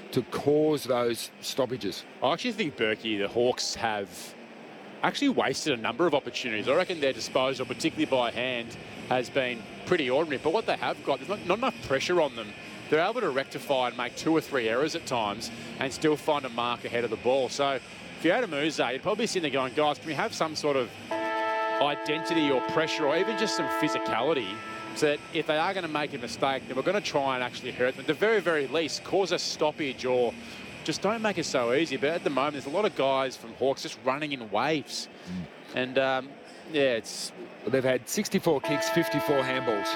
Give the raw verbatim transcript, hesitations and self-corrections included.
to cause those stoppages. I actually think, Berkey, the Hawks have actually wasted a number of opportunities. I reckon their disposal, particularly by hand, has been pretty ordinary. But what they have got, there's not, not enough pressure on them. They're able to rectify and make two or three errors at times and still find a mark ahead of the ball. So if you're Adem-Yze, you'd probably be sitting there going, guys, can we have some sort of identity or pressure or even just some physicality, so that if they are going to make a mistake, then we're going to try and actually hurt them. At the very, very least, cause a stoppage or just don't make it so easy. But at the moment, there's a lot of guys from Hawks just running in waves. Mm. And, um, yeah, it's... They've had sixty-four kicks, fifty-four handballs.